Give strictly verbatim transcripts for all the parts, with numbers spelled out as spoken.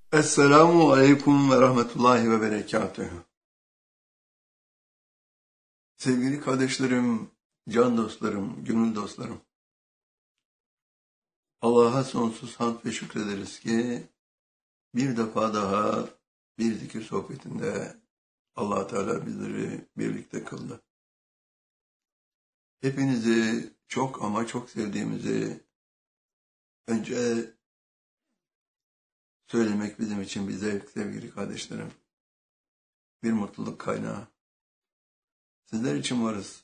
Esselamu Aleyküm ve Rahmetullahi ve Berekatühü. Sevgili kardeşlerim, can dostlarım, gönül dostlarım. Allah'a sonsuz hamd ve şükrederiz ki bir defa daha bir zikir sohbetinde Allah Teala bizleri birlikte kıldı. Hepinizi çok ama çok sevdiğimizi önce söylemek bizim için bir zevk sevgili kardeşlerim. Bir mutluluk kaynağı. Sizler için varız.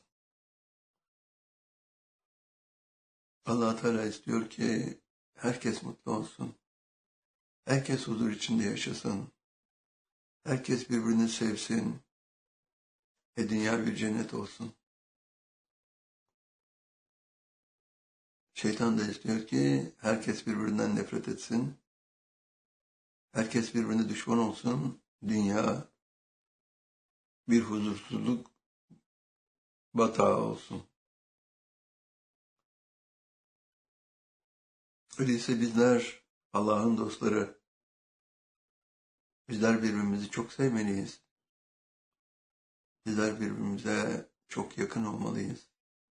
Allah Teala istiyor ki herkes mutlu olsun. Herkes huzur içinde yaşasın. Herkes birbirini sevsin. Ve dünya bir cennet olsun. Şeytan da istiyor ki herkes birbirinden nefret etsin. Herkes birbirine düşman olsun. Dünya bir huzursuzluk batağı olsun. Öyleyse bizler Allah'ın dostları, bizler birbirimizi çok sevmeliyiz. Bizler birbirimize çok yakın olmalıyız.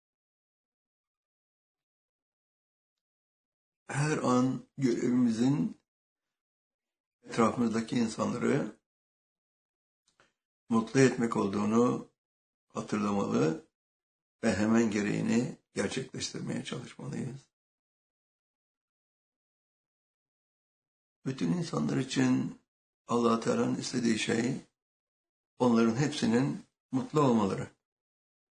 Her an görevimizin etrafımızdaki insanları mutlu etmek olduğunu hatırlamalı ve hemen gereğini gerçekleştirmeye çalışmalıyız. Bütün insanlar için Allah Teala'nın istediği şey onların hepsinin mutlu olmaları.